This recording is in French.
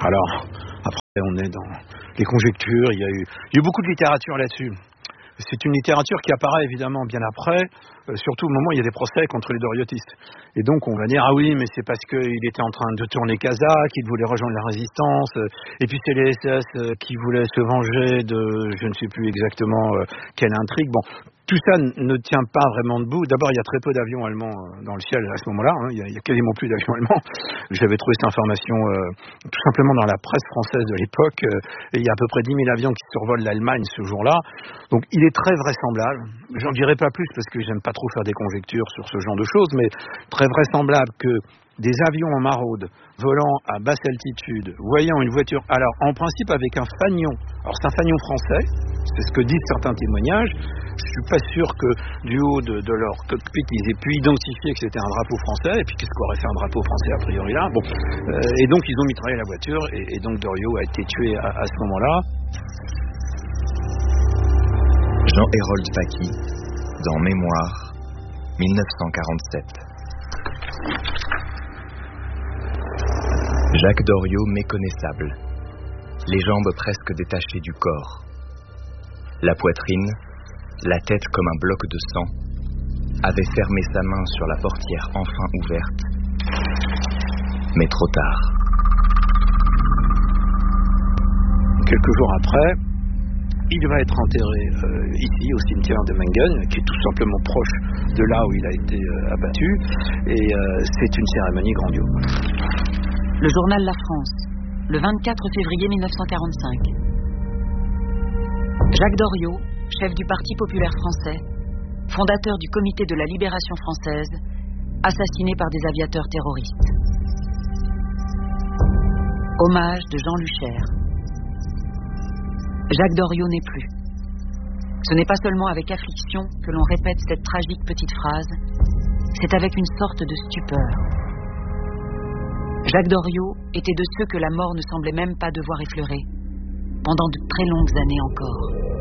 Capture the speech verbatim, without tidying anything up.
Alors, après, on est dans les conjectures, il y a eu, il y a eu beaucoup de littérature là-dessus. C'est une littérature qui apparaît évidemment bien après, euh, surtout au moment où il y a des procès contre les doriotistes. Et donc on va dire, ah oui, mais c'est parce qu'il était en train de tourner Casa, qu'il voulait rejoindre la résistance, euh, et puis c'est les S S euh, qui voulaient se venger de, je ne sais plus exactement euh, quelle intrigue. Bon, tout ça ne tient pas vraiment debout. D'abord, il y a très peu d'avions allemands dans le ciel à ce moment-là. Hein. Il, y a, il y a quasiment plus d'avions allemands. J'avais trouvé cette information euh, tout simplement dans la presse française de l'époque. Euh, et il y a à peu près dix mille avions qui survolent l'Allemagne ce jour-là. Donc, il est très vraisemblable. J'en dirai pas plus parce que j'aime pas trop faire des conjectures sur ce genre de choses, mais très vraisemblable que des avions en maraude, volant à basse altitude, voyant une voiture, alors en principe avec un fanion, alors c'est un fanion français, c'est ce que disent certains témoignages, je suis pas sûr que du haut de, de leur cockpit ils aient pu identifier que c'était un drapeau français, et puis qu'est-ce qu'aurait fait un drapeau français a priori là, bon, euh, et donc ils ont mitraillé la voiture, et, et donc Doriot a été tué à, à ce moment-là. Jean-Hérold Paqui, dans Mémoire, mille neuf cent quarante-sept. Jacques Doriot méconnaissable, les jambes presque détachées du corps, la poitrine, la tête comme un bloc de sang, avait fermé sa main sur la portière enfin ouverte, mais trop tard. Quelques jours après, il va être enterré euh, ici, au cimetière de Mengen, qui est tout simplement proche de là où il a été euh, abattu, et euh, c'est une cérémonie grandiose. Le journal La France, le vingt-quatre février mille neuf cent quarante-cinq. Jacques Doriot, chef du Parti populaire français, fondateur du Comité de la libération française, assassiné par des aviateurs terroristes. Hommage de Jean Lucher. Jacques Doriot n'est plus. Ce n'est pas seulement avec affliction que l'on répète cette tragique petite phrase, c'est avec une sorte de stupeur. Jacques Doriot était de ceux que la mort ne semblait même pas devoir effleurer, pendant de très longues années encore.